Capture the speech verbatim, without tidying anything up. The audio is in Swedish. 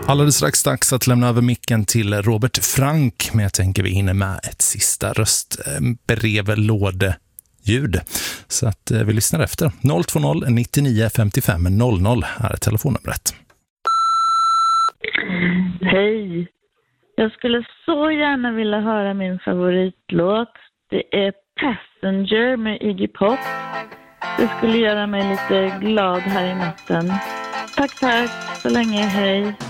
Alldeles strax dags att lämna över micken till Robert Frank, men jag tänker vi hinner med ett sista röstbrevlådeljud. Så att vi lyssnar efter. noll två noll nittionio femtiofem noll noll här är telefonnumret. Hej. Jag skulle så gärna vilja höra min favoritlåt. Det är Passenger med Iggy Pop. Det skulle göra mig lite glad här i natten. Tack, tack. Så länge. Hej.